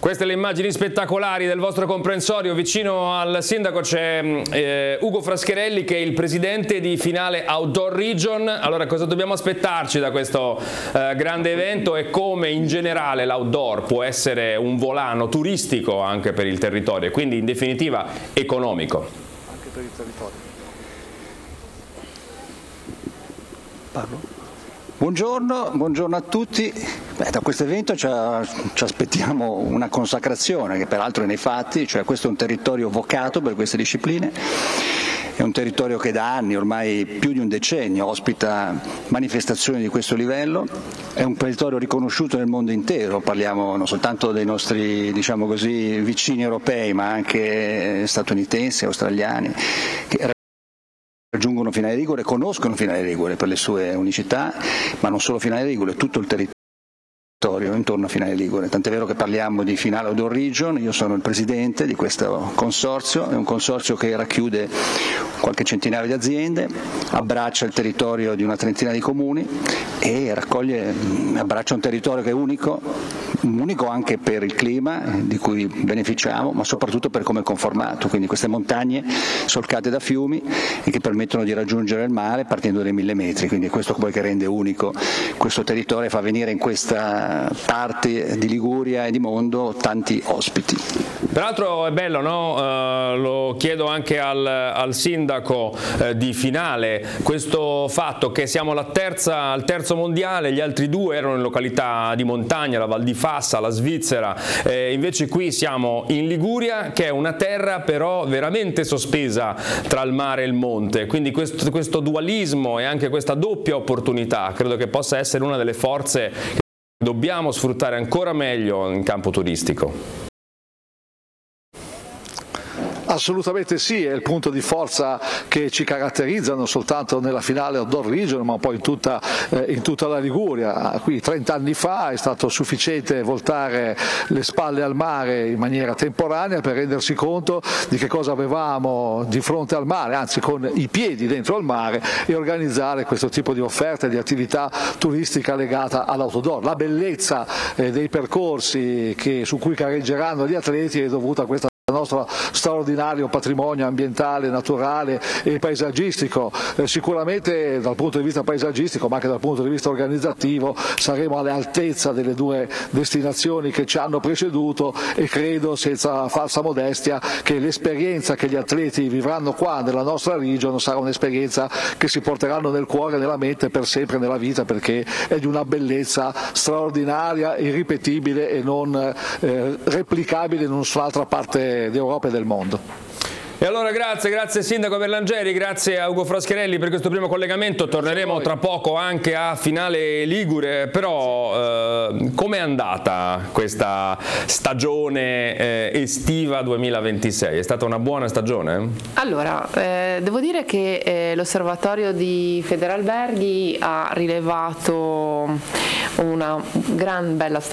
Queste le immagini spettacolari del vostro comprensorio. Vicino al sindaco c'è Ugo Frascherelli, che è il presidente di Finale Outdoor Region. Allora, cosa dobbiamo aspettarci da questo grande evento e come in generale l'outdoor può essere un volano turistico anche per il territorio e quindi in definitiva economico? Anche per il territorio. Parlo? Buongiorno a tutti. Da questo evento ci aspettiamo una consacrazione che peraltro è nei fatti, cioè questo è un territorio vocato per queste discipline, è un territorio che da anni, ormai più di un decennio, ospita manifestazioni di questo livello, è un territorio riconosciuto nel mondo intero, parliamo non soltanto dei nostri, diciamo così, vicini europei, ma anche statunitensi, australiani, che raggiungono Finale Ligure, conoscono Finale Ligure per le sue unicità, ma non solo Finale Ligure, tutto il territorio intorno a Finale Ligure. Tant'è vero che parliamo di Finale Outdoor Region, io sono il presidente di questo consorzio, è un consorzio che racchiude qualche centinaio di aziende, abbraccia il territorio di una trentina di comuni e abbraccia un territorio che è unico anche per il clima di cui beneficiamo, ma soprattutto per come è conformato, quindi queste montagne solcate da fiumi e che permettono di raggiungere il mare partendo dai 1000 metri, quindi è questo poi che rende unico questo territorio e fa venire in questa parte di Liguria e di mondo tanti ospiti. Peraltro è bello, no? Lo chiedo anche al sindaco di Finale, questo fatto che siamo al terzo mondiale, gli altri due erano in località di montagna, la Val di Fassa, la Svizzera, invece qui siamo in Liguria, che è una terra però veramente sospesa tra il mare e il monte, quindi questo dualismo e anche questa doppia opportunità credo che possa essere una delle forze che dobbiamo sfruttare ancora meglio in campo turistico. Assolutamente sì, è il punto di forza che ci caratterizza non soltanto nella Finale Outdoor Region ma poi in tutta la Liguria. Qui 30 anni fa è stato sufficiente voltare le spalle al mare in maniera temporanea per rendersi conto di che cosa avevamo di fronte al mare, anzi con i piedi dentro al mare, e organizzare questo tipo di offerta e di attività turistica legata all'outdoor. La bellezza dei percorsi su cui gareggeranno gli atleti è dovuta a questa nostro straordinario patrimonio ambientale, naturale e paesaggistico. Sicuramente dal punto di vista paesaggistico ma anche dal punto di vista organizzativo saremo all'altezza delle due destinazioni che ci hanno preceduto e credo senza falsa modestia che l'esperienza che gli atleti vivranno qua nella nostra regione sarà un'esperienza che si porteranno nel cuore e nella mente per sempre nella vita, perché è di una bellezza straordinaria, irripetibile e non replicabile in nessun'altra parte d'Europa e del mondo. E allora grazie sindaco Berlangeri, grazie a Ugo Frascherelli per questo primo collegamento. Torneremo tra poco anche a Finale Ligure, però com'è andata questa stagione estiva 2026? È stata una buona stagione? Allora, devo dire che l'osservatorio di Federalberghi ha rilevato una bella stagione